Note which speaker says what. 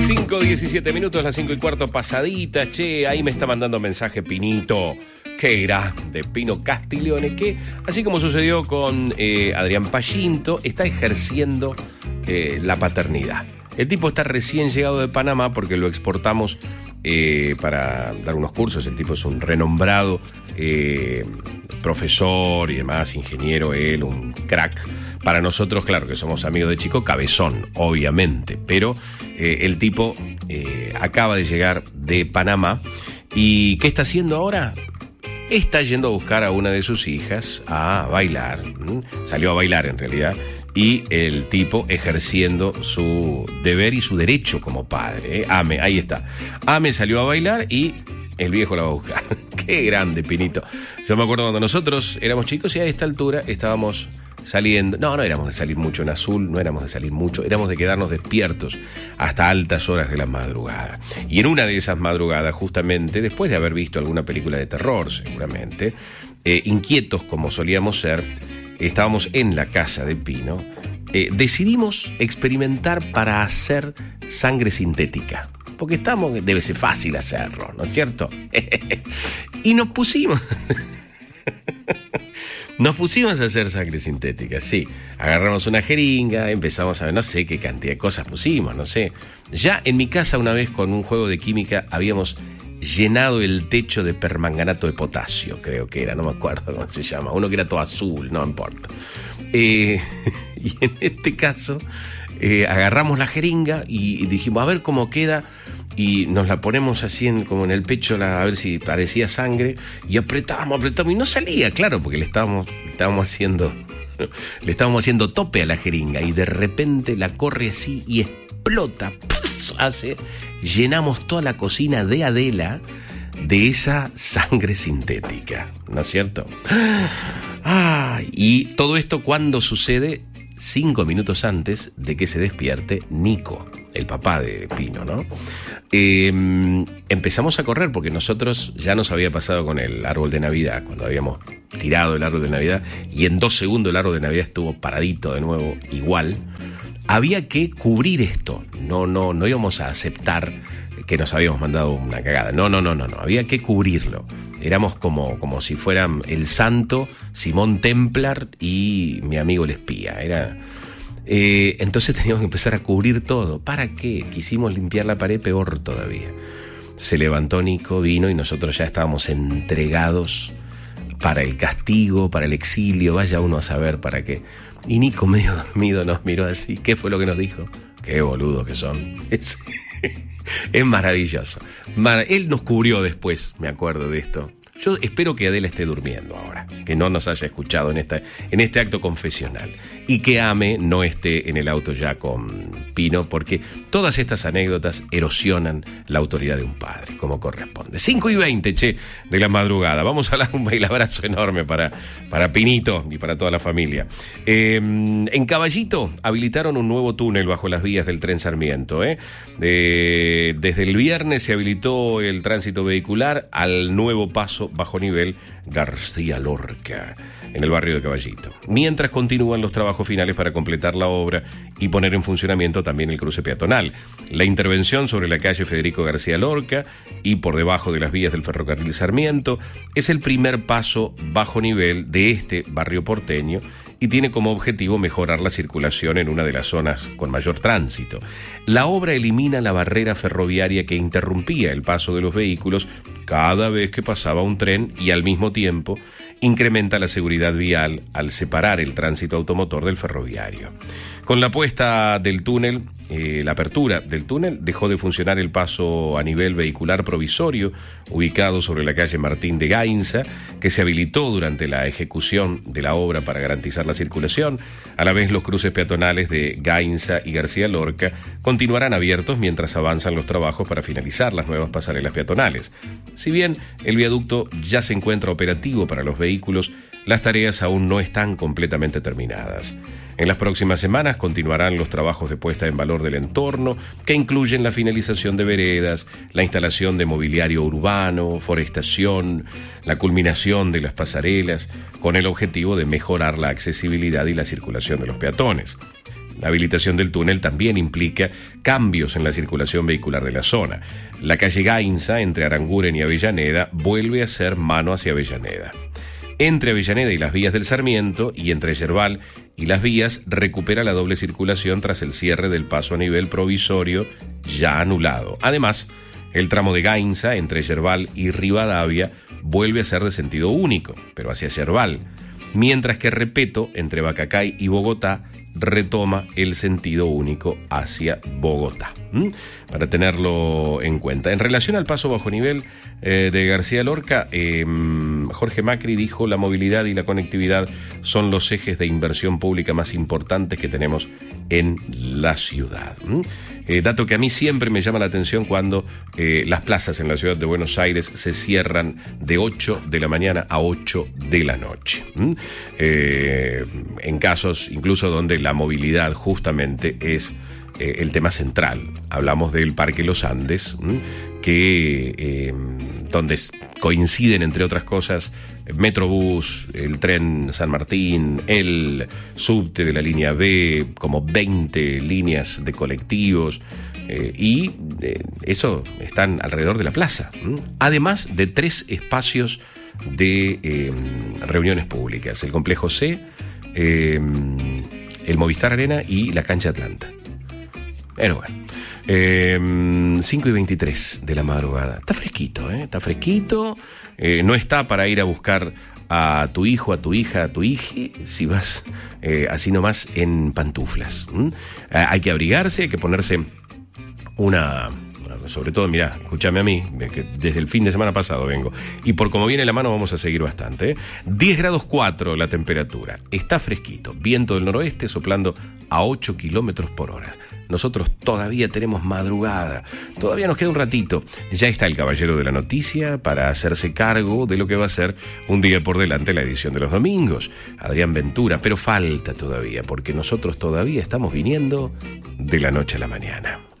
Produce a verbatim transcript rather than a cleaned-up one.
Speaker 1: cinco diecisiete minutos, las cinco y cuarto pasadita. Che, ahí me está mandando mensaje Pinito. Qué grande, Pino Castiglione, que, así como sucedió con eh, Adrián Payinto, está ejerciendo eh, la paternidad. El tipo está recién llegado de Panamá porque lo exportamos eh, para dar unos cursos. El tipo es un renombrado eh, profesor y demás, ingeniero, él, un crack. Para nosotros, claro, que somos amigos de chico, cabezón, obviamente. Pero eh, el tipo eh, acaba de llegar de Panamá. ¿Y qué está haciendo ahora? Está yendo a buscar a una de sus hijas a bailar. ¿Mm? Salió a bailar, en realidad. Y el tipo ejerciendo su deber y su derecho como padre. ¿eh? Ame, ahí está. Ame salió a bailar y el viejo la va a buscar. Qué grande, Pinito. Yo me acuerdo cuando nosotros éramos chicos y a esta altura estábamos saliendo. No, no éramos de salir mucho en azul, no éramos de salir mucho, éramos de quedarnos despiertos hasta altas horas de la madrugada. Y en una de esas madrugadas, justamente, después de haber visto alguna película de terror, seguramente, eh, inquietos como solíamos ser, estábamos en la casa de Pino, eh, decidimos experimentar para hacer sangre sintética. Porque estamos, debe ser fácil hacerlo, ¿no es cierto? Y nos pusimos... Nos pusimos a hacer sangre sintética, sí. Agarramos una jeringa, empezamos a ver, no sé qué cantidad de cosas pusimos, no sé. Ya en mi casa una vez con un juego de química habíamos llenado el techo de permanganato de potasio, creo que era, no me acuerdo cómo se llama. Uno que era todo azul, no importa. Eh, y en este caso eh, agarramos la jeringa y dijimos, a ver cómo queda. Y nos la ponemos así en, como en el pecho, la, a ver si parecía sangre, y apretábamos, apretábamos, y no salía, claro, porque le estábamos, estábamos haciendo, le estábamos haciendo tope a la jeringa, y de repente la corre así y explota, ¡puf! Hace, llenamos toda la cocina de Adela de esa sangre sintética, ¿no es cierto? Ah, y todo esto cuando sucede cinco minutos antes de que se despierte Nico, el papá de Pino, ¿no? Eh, empezamos a correr porque nosotros ya nos había pasado con el árbol de Navidad, cuando habíamos tirado el árbol de Navidad y en dos segundos el árbol de Navidad estuvo paradito de nuevo igual. Había que cubrir esto, no, no, no íbamos a aceptar que nos habíamos mandado una cagada, no, no, no, no, no, había que cubrirlo. Éramos como, como si fueran el santo, Simón Templar y mi amigo el espía, era... Eh, entonces teníamos que empezar a cubrir todo. ¿Para qué? Quisimos limpiar la pared, peor todavía. Se levantó Nico, vino y nosotros ya estábamos entregados para el castigo, para el exilio, vaya uno a saber para qué. Y Nico, medio dormido, nos miró así. ¿Qué fue lo que nos dijo? Qué boludos que son. Es, es maravilloso. Mar- Él nos cubrió después, me acuerdo de esto. Yo espero que Adela esté durmiendo ahora, que no nos haya escuchado en, esta, en este acto confesional, y que Ame no esté en el auto ya con Pino, porque todas estas anécdotas erosionan la autoridad de un padre, como corresponde. cinco y veinte, che, de la madrugada. Vamos a dar un bailabrazo enorme para, para Pinito y para toda la familia. Eh, en Caballito habilitaron un nuevo túnel bajo las vías del tren Sarmiento. ¿eh? De, desde el viernes se habilitó el tránsito vehicular al nuevo paso bajo nivel García Lorca, en el barrio de Caballito. Mientras continúan los trabajos finales para completar la obra y poner en funcionamiento también el cruce peatonal. La intervención sobre la calle Federico García Lorca y por debajo de las vías del ferrocarril Sarmiento es el primer paso bajo nivel de este barrio porteño y tiene como objetivo mejorar la circulación en una de las zonas con mayor tránsito. La obra elimina la barrera ferroviaria que interrumpía el paso de los vehículos cada vez que pasaba un tren y al mismo tiempo incrementa la seguridad vial al separar el tránsito automotor del ferroviario. Con la puesta del túnel, eh, la apertura del túnel, dejó de funcionar el paso a nivel vehicular provisorio ubicado sobre la calle Martín de Gainza, que se habilitó durante la ejecución de la obra para garantizar la circulación. A la vez, los cruces peatonales de Gainza y García Lorca continuarán abiertos mientras avanzan los trabajos para finalizar las nuevas pasarelas peatonales. Si bien el viaducto ya se encuentra operativo para los vehículos, las tareas aún no están completamente terminadas. En las próximas semanas continuarán los trabajos de puesta en valor del entorno, que incluyen la finalización de veredas, la instalación de mobiliario urbano, forestación, la culminación de las pasarelas, con el objetivo de mejorar la accesibilidad y la circulación de los peatones. La habilitación del túnel también implica cambios en la circulación vehicular de la zona. La calle Gainza, entre Aranguren y Avellaneda, vuelve a ser mano hacia Avellaneda. Entre Avellaneda y las vías del Sarmiento y entre Yerbal y las vías recupera la doble circulación tras el cierre del paso a nivel provisorio ya anulado. Además, el tramo de Gainza entre Yerbal y Rivadavia vuelve a ser de sentido único, pero hacia Yerbal, mientras que Repeto entre Bacacay y Bogotá retoma el sentido único hacia Bogotá. ¿Mm? Para tenerlo en cuenta. En relación al paso bajo nivel eh, de García Lorca, eh, Jorge Macri dijo: la movilidad y la conectividad son los ejes de inversión pública más importantes que tenemos en la ciudad. ¿Mm? Eh, dato que a mí siempre me llama la atención cuando eh, las plazas en la ciudad de Buenos Aires se cierran de ocho de la mañana a ocho de la noche. ¿Mm? Eh, en casos incluso donde la movilidad justamente es eh, el tema central. Hablamos del Parque Los Andes, ¿m? que eh, donde coinciden, entre otras cosas, Metrobús, el tren San Martín, el subte de la línea B, como veinte líneas de colectivos, eh, y eh, eso están alrededor de la plaza, ¿m? Además de tres espacios de eh, reuniones públicas: el Complejo C, eh, el Movistar Arena y la Cancha Atlanta. Pero bueno, eh, cinco y veintitrés de la madrugada. Está fresquito, ¿eh? Está fresquito. Eh, no está para ir a buscar a tu hijo, a tu hija, a tu hija, si vas eh, así nomás en pantuflas. ¿Mm? Eh, hay que abrigarse, hay que ponerse una... Sobre todo, mirá, escúchame a mí, que desde el fin de semana pasado vengo. Y por como viene la mano vamos a seguir bastante, ¿eh? diez grados cuatro la temperatura. Está fresquito. Viento del noroeste soplando a ocho kilómetros por hora. Nosotros todavía tenemos madrugada. Todavía nos queda un ratito. Ya está el caballero de la noticia para hacerse cargo de lo que va a ser un día por delante la edición de los domingos. Adrián Ventura, pero falta todavía, porque nosotros todavía estamos viniendo de la noche a la mañana.